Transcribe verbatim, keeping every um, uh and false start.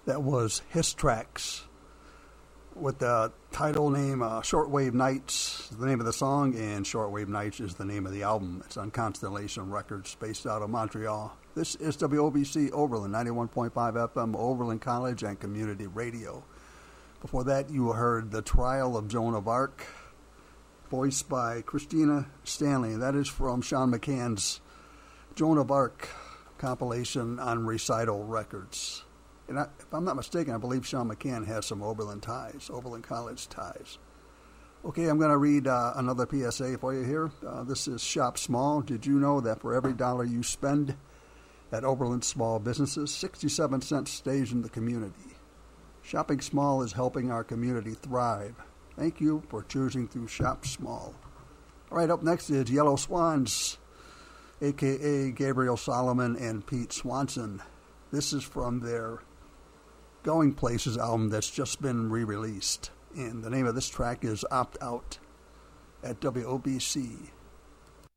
That was Hiss Tracks with the title name uh, Shortwave Nights, the name of the song, and Shortwave Nights is the name of the album. It's on Constellation Records, based out of Montreal. This is W O B C Oberlin, ninety-one point five F M, Oberlin College and Community Radio. Before that, you heard The Trial of Joan of Arc, voiced by Christina Stanley. That is from Sean McCann's Joan of Arc compilation on Recital Records. And I, if I'm not mistaken, I believe Sean McCann has some Oberlin ties, Oberlin College ties. Okay, I'm going to read uh, another P S A for you here. Uh, this is Shop Small. Did you know that for every dollar you spend at Oberlin Small Businesses, sixty-seven cents stays in the community? Shopping small is helping our community thrive. Thank you for choosing to shop small. All right, up next is Yellow Swans, a k a. Gabriel Solomon and Pete Swanson. This is from their Going Places album that's just been re-released. And the name of this track is Opt Out at W O B C.